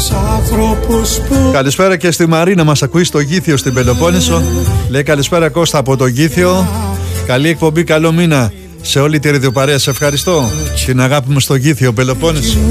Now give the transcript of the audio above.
Καλησπέρα και στη Μαρίνα, μας ακούει στο Γήθιο στην Πελοπόννησο. Λέει καλησπέρα Κώστα από το Γήθιο. Καλή εκπομπή, καλό μήνα σε όλη τη ραδιοπαρέα. Σε ευχαριστώ. Την αγάπη μου στο Γήθιο Πελοπόννησο.